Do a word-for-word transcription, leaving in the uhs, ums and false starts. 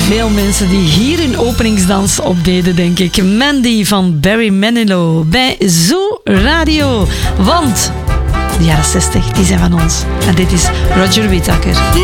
veel mensen die hier hun openingsdans opdeden, denk ik. Mandy van Barry Manilow bij Zoo Radio. Want de jaren zestig, die zijn van ons. En dit is Roger Whittaker.